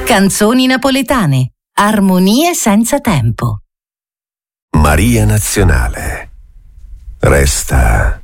Canzoni napoletane. Armonie senza tempo. Maria Nazionale. Resta